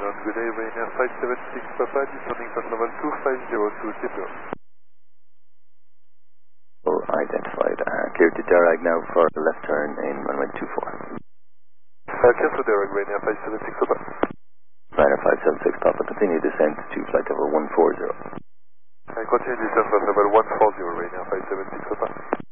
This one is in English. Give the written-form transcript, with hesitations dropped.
Island, good day, Ryanair 576 Papa, descending path level 2502 Tipper. Identified. Cleared to Darag now for the left turn in runway 24. Cancel Darag, Ryanair 576 Papa. Ryanair 576 Papa, continue descent to flight level 140. Continue descent flight level 140, Ryanair 576 Papa.